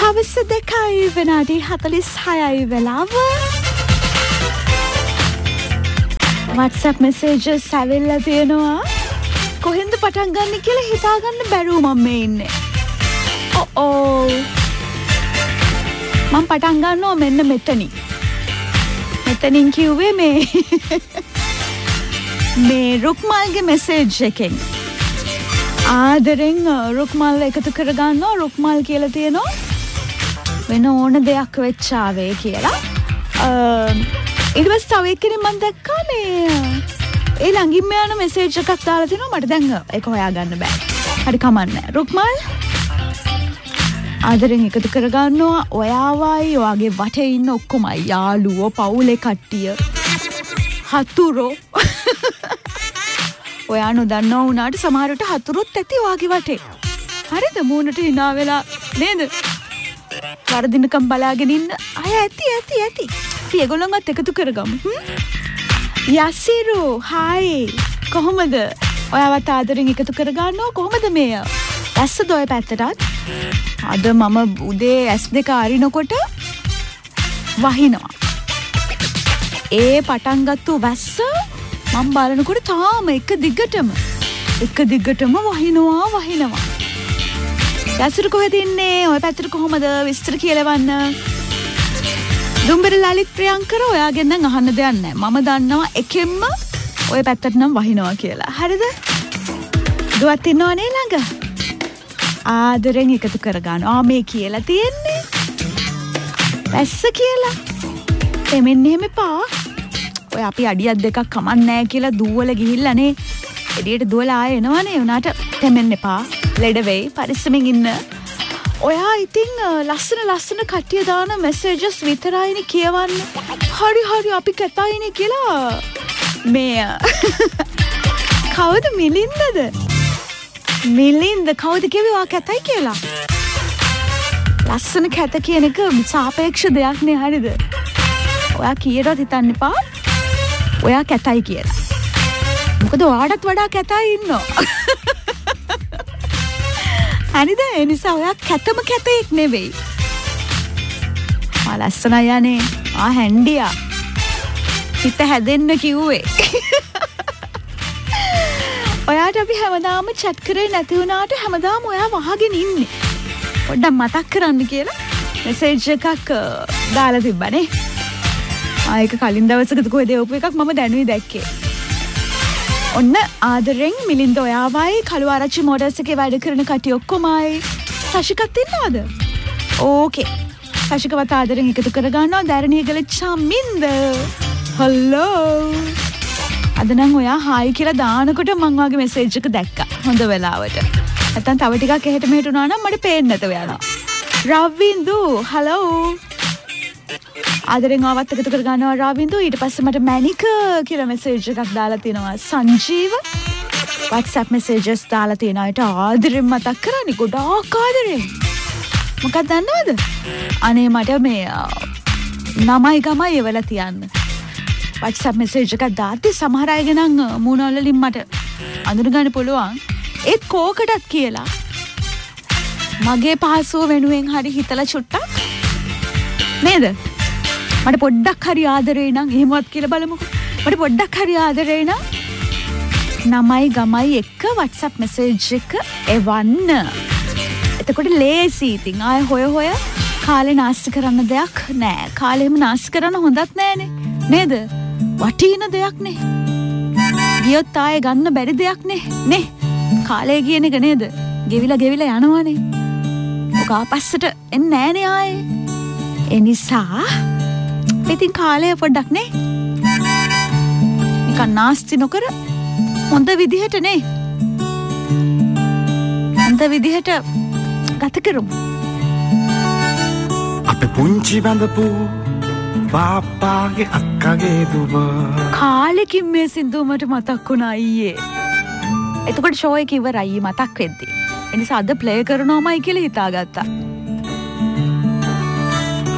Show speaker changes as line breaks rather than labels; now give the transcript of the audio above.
හවස 2යි විනාඩි 46යි වෙලාව. WhatsApp messages ඇවිල්ලා තියෙනවා. කොහෙන්ද පටන් ගන්න කියලා හිතා ගන්න බැරුව මම මේ ඉන්නේ. මම පටන් ගන්නවා මෙන්න මෙතනින්. මෙතනින් කිව්වේ මේ රුක්මල්ගේ message එකෙන්. ආදරෙන් රුක්මල් එකතු කරගන්නවා. රුක්මල් කියලා තියෙනවා වෙන ඕන දෙයක් වෙච්චාවේ කියලා. ඊට පස්සේ තව එක්කෙනෙක් මම දැක්කා ඒ ළඟින්ම යන මැසේජ් එකක් දාලා තිනවා. මට දැන් ඒක හොයාගන්න බෑ. හරි කමන්නේ. රුක්මල් ආදරෙන් එකතු කරගන්නවා. ඔයාවයි ඔයාගේ වටේ ඉන්න ඔක්කොම යාළුවෝ පවුලේ කට්ටිය හතුරෝ ඔයා නොදන්නවා වුණාට සමහරට හතුරුත් ඇති ඔයාගේ වටේ. හරිද? මූණට hina වෙලා නේද? වරදිනකම් බලාගෙන ඉන්න අය ඇති. අපි ඒගොල්ලන්වත් එකතු කරගමු. යසිරු හායි කොහොමද? ඔයාවත් ආදරෙන් එකතු කරගන්නවා කොහොමද මේ? ඇස්සද ඔය පැත්තටත්? අද මම උදේ S2 අරිනකොට වහිනවා. ඒ පටන් ගත්තු වැස්ස මම බලනකොට තාම එක දිගටම වහිනවා. යසිරු කොහෙද ඉන්නේ? ඔය පැත්තට කොහොමද? විස්තර කියලවන්න. දුම්බර ලලිත් ප්‍රියංකර ඔයාගෙන් නම් අහන්න දෙයක් නැහැ. මම දන්නවා එකෙන්ම ඔය පැත්තට නම් වහිනවා කියලා. හරිද? දුවත් ඉන්නව නේ ළඟ? ආදරෙන් එකතු කරගන්නවා. මේ කියලා තියෙන්නේ. වැස්ස කියලා. එමෙන්න එහෙම එපා. ඔය අපි අඩියක් දෙකක් කමන්නේ නැහැ කියලා දුවල ගිහිල්ලානේ. එළියට දුවලා ආයෙ එනවනේ. උනාට තෙමෙන්න එපා. ලෙඩ වෙයි. පරිස්සමින් ඉන්න. ඔයා ඉතින් ලස්සන කට්ටිය දාන messages විතරයිනේ කියවන්න. හරි අපි කැතයිනේ කියලා. මේ කවුද මිලින්දද? මිලින්ද කවුද කිව්වේ ඔයා කැතයි කියලා? ලස්සන කැත කියන එක සාපේක්ෂ දෙයක් නේ. හරිද? ඔයා කීයටවත් හිතන්න එපා ඔයා කැතයි කියලා. මොකද ඔයාටත් වඩා කැතයි ඉන්නවා. හරිද? ඒ නිසා ඔයා කැතම කැතෙක් නෙවෙයි. ලස්සනයි යන්නේ. හැන්ඩියා. හිත හැදෙන්න කිව්වේ. ඔයාට අපි හැමදාම chat කරේ නැති වුණාට හැමදාම ඔයා වහගෙන ඉන්නේ. පොඩ්ඩක් මතක් කරන්න කියලා message එකක් දාලා තිබ්බනේ. ඒක කලින් දවසකද කොහෙද එවපු එකක් මම දැනුයි දැක්කේ. ඔන්න ආදරෙන් මිලින්ද ඔයාවයි කළු ආරච්චි මෝටර්ස් එකේ වැඩ කරන කට්ටිය ඔක්කොමයි. සශිකත් ඉන්නවද? ඕකේ. සශිකවත් ආදරෙන් එකතු කරගන්නවා. දැරණියගල චමින්ද. හලෝ. අද නම් ඔයා හායි කියලා දානකොට මං වාගේ මැසේජ් එක දැක්කා. හොඳ වෙලාවට. නැත්තම් තව ටිකක් එහෙට මෙහෙට උනා නම් මට පේන්නේ නැතව යනවා. රවින්දු හලෝ. ආදරෙන් ආවත් එකතු කරගන්නවා රවින්දු. ඊට පස්සේ මට මැනික කියලා මැසේජ් එකක් දාලා තියෙනවා. සංජීව WhatsApp messages දාලා තියෙනවා. ඊට ආදරෙන් මතක් කරන්නේ ගොඩාක් ආදරෙන්. මොකක්ද දන්නවද? අනේ මට මේ නමයි ගමයි එවලා තියන්න. WhatsApp message එකක් දාද්දි සමහර අය ගණන් මූණවලින් මට අඳුරගන්න පුළුවන්. ඒත් කෝකටත් කියලා මගේ පහසුව වෙනුවෙන් හරි හිතලා චුට්ටක් නේද? මට පොඩ්ඩක් හරි ආදරේ නම් එහෙමවත් කියලා බලමුකෝ. මට පොඩ්ඩක් හරි ආදරේ නම් නමයි ගමයි එක්ක WhatsApp message එක එවන්න. එතකොට ලේසි. ඉතින් ආය හොය කාලේ නාස්ති කරන්න දෙයක් නෑ. කාලෙම නාස්ති කරන්න හොඳත් නෑනේ. නේද? වටින දෙයක් නේ. ගියොත් ආයේ ගන්න බැරි දෙයක් නේ. කාලය කියන එක නේද? ගෙවිලා යනවනේ. ඔක ආපස්සට එන්නේ නෑනේ ආයේ. ඒ නිසා ඉතින් කාලය පොඩ්ඩක් නේ. නිකන් නාස්ති නොකර හොඳ විදිහට නේ. හොඳ විදිහට ගත කරමු.
අපේ පුංචි බඳපු පාපාගේ අක්කගේ දුව
කාලෙකින් මේ සින්දුව මට මතක් වුණා අයියේ. එතකොට ෂෝ එක ඉවරයි මතක් වෙද්දි. ඒ නිසා අද ප්ලේ කරනවාමයි කියලා හිතාගත්තා.